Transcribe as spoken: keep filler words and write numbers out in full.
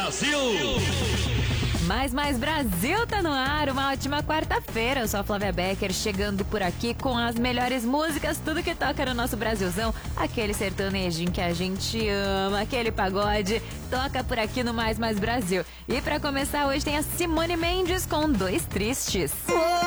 Brasil! Mais Mais Brasil tá no ar, uma ótima quarta-feira. Eu sou a Flávia Becker, chegando por aqui com as melhores músicas, tudo que toca no nosso Brasilzão, aquele sertanejinho que a gente ama, aquele pagode, toca por aqui no Mais Mais Brasil. E pra começar hoje tem a Simone Mendes com Dois Tristes.